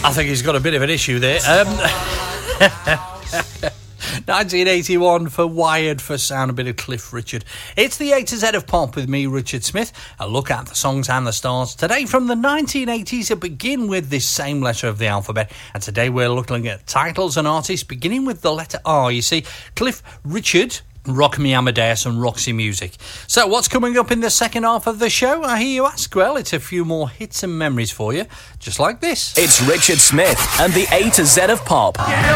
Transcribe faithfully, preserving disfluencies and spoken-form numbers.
I think he's got a bit of an issue there. Um, nineteen eighty-one for Wired for Sound, a bit of Cliff Richard. It's the A to Z of Pop with me, Richard Smith. A look at the songs and the stars today from the nineteen eighties that begin with this same letter of the alphabet. And today we're looking at titles and artists beginning with the letter R. You see, Cliff Richard, Rock Me Amadeus and Roxy Music. So what's coming up in the second half of the show? I hear you ask. Well, it's a few more hits and memories for you, just like this. It's Richard Smith and the A to Z of Pop. Yeah.